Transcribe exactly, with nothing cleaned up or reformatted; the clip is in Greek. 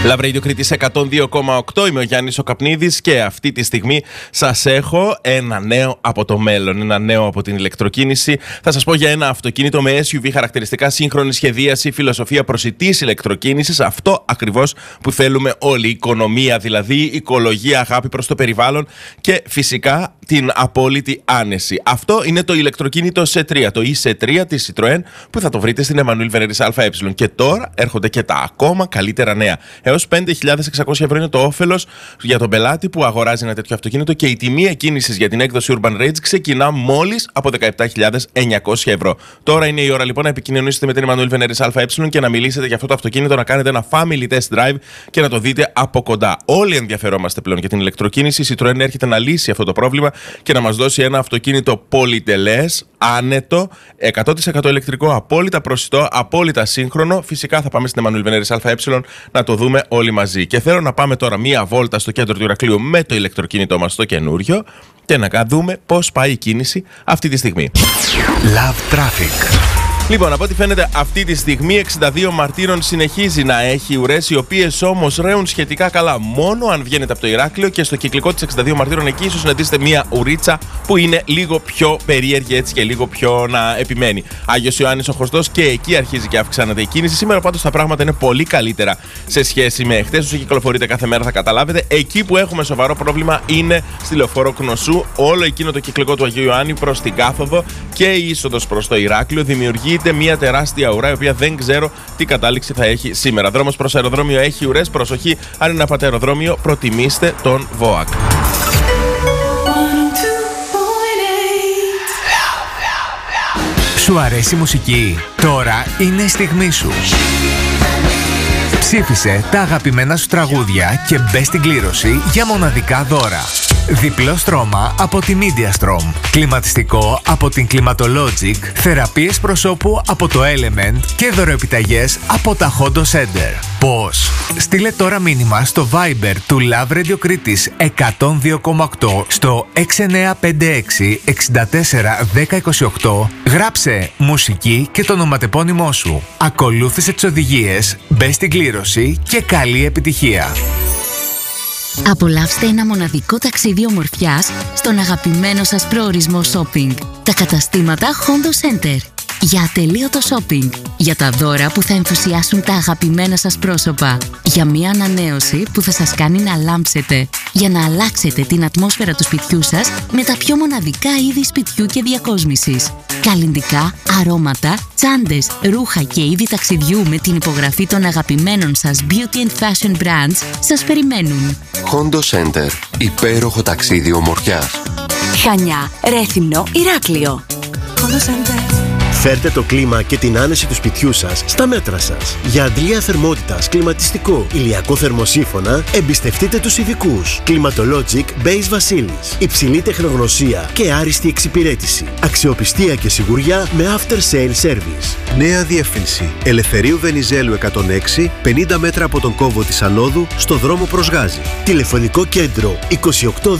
Love Radio Κρήτης εκατόν δύο κόμμα οκτώ. Είμαι ο Γιάννης ο Καπνίδης και αυτή τη στιγμή σας έχω ένα νέο από το μέλλον, ένα νέο από την ηλεκτροκίνηση. Θα σας πω για ένα αυτοκίνητο με ες γιου βι χαρακτηριστικά, σύγχρονη σχεδίαση, φιλοσοφία προσιτής ηλεκτροκίνησης. Αυτό ακριβώς που θέλουμε όλοι. Οικονομία δηλαδή, οικολογία, αγάπη προς το περιβάλλον και φυσικά την απόλυτη άνεση. Αυτό είναι το ηλεκτροκίνητο σι τρία, το ι σι τρία της Citroën, που θα το βρείτε στην Εμμανουήλ Βενέρης ΑΕ. Και τώρα έρχονται και τα ακόμα καλύτερα νέα. Έως πέντε χιλιάδες εξακόσια ευρώ είναι το όφελος για τον πελάτη που αγοράζει ένα τέτοιο αυτοκίνητο και η τιμή εκκίνησης για την έκδοση Urban Range ξεκινά μόλις από δεκαεπτά χιλιάδες εννιακόσια ευρώ. Τώρα είναι η ώρα λοιπόν να επικοινωνήσετε με την Εμμανουήλ Βενέρης ΑΕ και να μιλήσετε για αυτό το αυτοκίνητο, να κάνετε ένα family test drive και να το δείτε από κοντά. Όλοι ενδιαφερόμαστε πλέον για την ηλεκτροκίνηση. Η Citroën έρχεται να λύσει αυτό το πρόβλημα και να μας δώσει ένα αυτοκίνητο πολυτελές, άνετο, εκατό τοις εκατό ηλεκτρικό, απόλυτα προσιτό, απόλυτα σύγχρονο. Φυσικά θα πάμε στην Εμμανουήλ Βενέρης ΑΕ να το δούμε όλοι μαζί. Και θέλω να πάμε τώρα μία βόλτα στο κέντρο του Ηρακλείου με το ηλεκτροκίνητό μας το καινούριο και να δούμε πώς πάει η κίνηση αυτή τη στιγμή. Love Traffic. Λοιπόν, από ό,τι φαίνεται αυτή τη στιγμή εξήντα δύο Μαρτύρων συνεχίζει να έχει ουρές, οι οποίες όμως ρέουν σχετικά καλά. Μόνο αν βγαίνετε από το Ηράκλειο και στο κυκλικό της εξήντα δύο Μαρτύρων, εκεί ίσως συναντήσετε μία ουρίτσα που είναι λίγο πιο περίεργη έτσι και λίγο πιο να επιμένει. Άγιος Ιωάννης ο Χωστός και εκεί αρχίζει και αυξάνεται η κίνηση. Σήμερα πάντως τα πράγματα είναι πολύ καλύτερα σε σχέση με εχθές. Όσο κυκλοφορείτε κάθε μέρα θα καταλάβετε. Εκεί που έχουμε σοβαρό πρόβλημα είναι στη Λεωφόρο Κνωσού. Όλο εκείνο το κυκλικό του Αγίου Ιωάννη προς την κάθοδο και η είσοδος προς το Ηράκλειο δημιουργεί μια τεράστια ουρά, η οποία δεν ξέρω τι κατάληξη θα έχει σήμερα. Δρόμος προς αεροδρόμιο έχει ουρές. Προσοχή, αν είναι να πάτε αεροδρόμιο, προτιμήστε τον ΒΟΑΚ. Σου αρέσει η μουσική? Τώρα είναι η στιγμή σου. Ψήφισε τα αγαπημένα σου τραγούδια και μπε στην κλήρωση για μοναδικά δώρα. Διπλό στρώμα από τη MediaStrom, κλιματιστικό από την Climatologic, θεραπείες προσώπου από το Element και δωροεπιταγές από τα Hondo Center. Πώς? Στείλε τώρα μήνυμα στο Viber του Love Radio Κρήτης εκατόν δύο κόμμα οκτώ στο έξι εννιά πέντε έξι έξι τέσσερα ένα μηδέν δύο οκτώ, γράψε μουσική και το ονοματεπώνυμό σου. Ακολούθησε τις οδηγίες, μπε στην κλήρωση και καλή επιτυχία. Απολαύστε ένα μοναδικό ταξίδι ομορφιάς στον αγαπημένο σας προορισμό shopping. Τα καταστήματα Hondo Center. Για ατελείωτο shopping. Για τα δώρα που θα ενθουσιάσουν τα αγαπημένα σας πρόσωπα. Για μια ανανέωση που θα σας κάνει να λάμψετε. Για να αλλάξετε την ατμόσφαιρα του σπιτιού σας με τα πιο μοναδικά είδη σπιτιού και διακόσμησης. Καλλυντικά, αρώματα, τσάντες, ρούχα και είδη ταξιδιού με την υπογραφή των αγαπημένων σας beauty and fashion brands σας περιμένουν. Hondo Center. Υπέροχο ταξίδι ομορφιάς. Χανιά, Ρέθυμνο, Ηράκλειο. Hondo Center. Φέρτε το κλίμα και την άνεση του σπιτιού σας στα μέτρα σας. Για αντλία θερμότητας, κλιματιστικό, ηλιακό θερμοσύφωνα, εμπιστευτείτε τους ειδικούς. Climatologic Base Βασίλης. Υψηλή τεχνογνωσία και άριστη εξυπηρέτηση. Αξιοπιστία και σιγουριά με after sale service. Νέα διεύθυνση. Ελευθερίου Βενιζέλου εκατόν έξι, πενήντα μέτρα από τον κόμβο της Ανόδου, στο δρόμο προς Γάζη. Τηλεφωνικό κέντρο είκοσι οκτώ